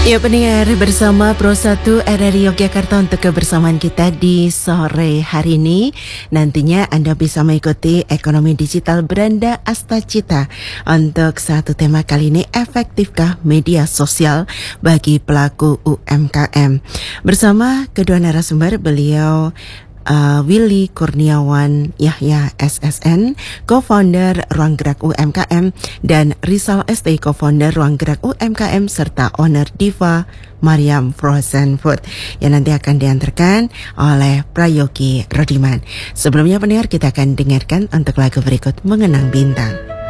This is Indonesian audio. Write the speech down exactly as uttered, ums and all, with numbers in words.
Ya pendengar, bersama Pro satu R R I Yogyakarta untuk kebersamaan kita di sore hari ini. Nantinya Anda bisa mengikuti ekonomi digital Beranda Astacita. Untuk satu tema kali ini, efektifkah media sosial bagi pelaku U M K M? Bersama kedua narasumber, beliau Uh, Willy Kurniawan Yahya S S N, co-founder Ruang Gerak U M K M, dan Rizal S T, co-founder Ruang Gerak U M K M serta owner Diva Mariam Frozen Food, yang nanti akan diantarkan oleh Prayogi Rodiman. Sebelumnya pendengar, kita akan dengarkan untuk lagu berikut, Mengenang Bintang.